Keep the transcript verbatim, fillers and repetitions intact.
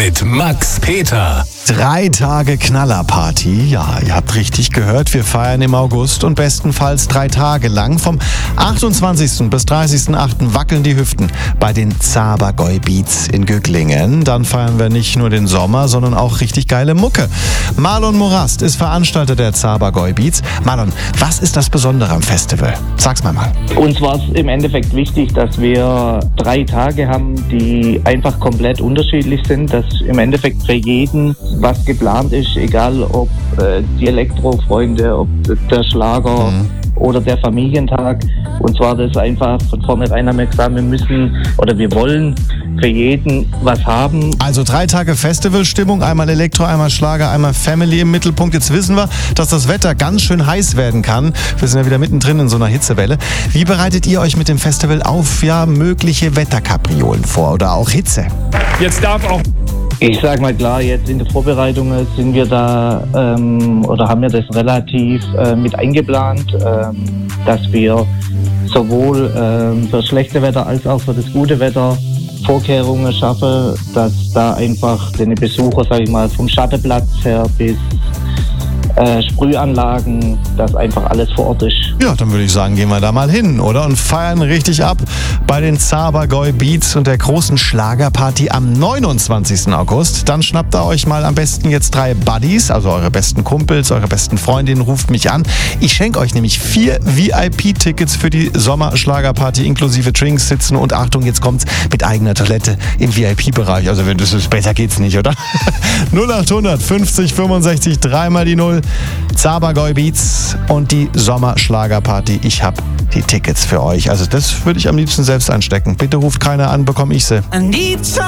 mit Max Peter. Drei Tage Knallerparty. Ja, ihr habt richtig gehört. Wir feiern im August und bestenfalls drei Tage lang. Vom achtundzwanzigsten bis dreißigsten achten wackeln die Hüften bei den Zabergäu Beats in Gücklingen. Dann feiern wir nicht nur den Sommer, sondern auch richtig geile Mucke. Marlon Morast ist Veranstalter der Zabergäu Beats. Marlon, was ist das Besondere am Festival? Sag's mal mal. Uns war es im Endeffekt wichtig, dass wir drei Tage haben, die einfach komplett unterschiedlich sind, dass im Endeffekt für jeden was geplant ist, egal ob äh, die Elektrofreunde, ob der Schlager mhm. oder der Familientag. Und zwar das einfach von vornherein haben wir gesagt, wir müssen oder wir wollen für jeden was haben. Also drei Tage Festivalstimmung, einmal Elektro, einmal Schlager, einmal Family im Mittelpunkt. Jetzt wissen wir, dass das Wetter ganz schön heiß werden kann. Wir sind ja wieder mittendrin in so einer Hitzewelle. Wie bereitet ihr euch mit dem Festival auf ja mögliche Wetterkapriolen vor oder auch Hitze? Jetzt darf auch Ich sag mal klar, jetzt in der Vorbereitung sind wir da ähm, oder haben wir das relativ äh, mit eingeplant, ähm, dass wir sowohl ähm, für das schlechte Wetter als auch für das gute Wetter Vorkehrungen schaffen, dass da einfach den Besucher, sag ich mal, vom Schattenplatz her bis Äh, Sprühanlagen, dass einfach alles vor Ort ist. Ja, dann würde ich sagen, gehen wir da mal hin, oder? Und feiern richtig ab bei den Zabergäu Beats und der großen Schlagerparty am neunundzwanzigsten August. Dann schnappt ihr euch mal am besten jetzt drei Buddies, also eure besten Kumpels, eure besten Freundinnen, ruft mich an. Ich schenke euch nämlich vier V I P-Tickets für die Sommerschlagerparty inklusive Drinks, Sitzen und Achtung, jetzt kommt's mit eigener Toilette im V I P-Bereich. Also wenn das ist, besser geht's nicht, oder? null achthundert fünfzig fünfundsechzig, dreimal die Null. Zabergäu Beats und die Sommerschlagerparty. Ich habe die Tickets für euch. Also das würde ich am liebsten selbst einstecken. Bitte ruft keiner an, bekomme ich sie.